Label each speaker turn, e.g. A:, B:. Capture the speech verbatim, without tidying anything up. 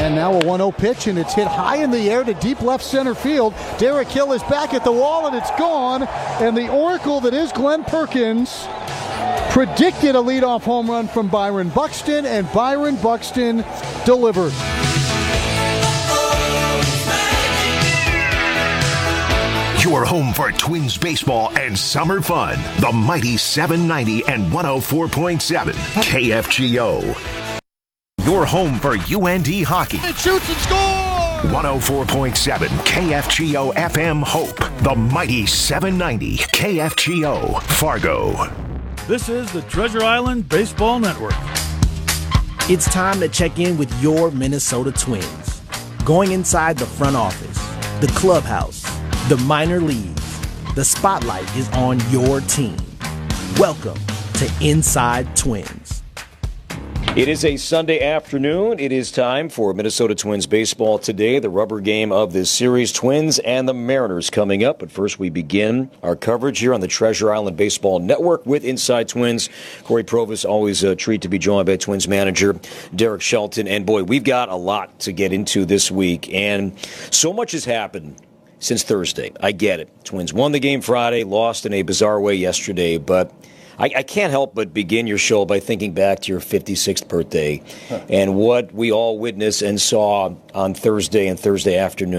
A: And now a one oh pitch, and it's hit high in the air to deep left center field. Derek Hill is back at the wall, and it's gone. And the oracle that is Glenn Perkins predicted a leadoff home run from Byron Buxton, and Byron Buxton delivered.
B: Your home for Twins baseball and summer fun. The mighty seven ninety and one oh four point seven K F G O. Your home for U N D hockey.
A: It shoots and scores!
B: one oh four point seven K F G O F M Hope. The mighty seven ninety K F G O Fargo.
C: This is the Treasure Island Baseball Network.
D: It's time to check in with your Minnesota Twins. Going inside the front office, the clubhouse, the minor leagues, the spotlight is on your team. Welcome to Inside Twins.
E: It is a Sunday afternoon. It is time for Minnesota Twins baseball today, the rubber game of this series, Twins and the Mariners coming up. But first we begin our coverage here on the Treasure Island Baseball Network with Inside Twins. Corey Provis, always a treat to be joined by Twins manager Derek Shelton. And boy, we've got a lot to get into this week. And so much has happened since Thursday. I get it. Twins won the game Friday, lost in a bizarre way yesterday, but I, I can't help but begin your show by thinking back to your fifty-sixth birthday huh. and what we all witnessed and saw on Thursday and Thursday afternoon.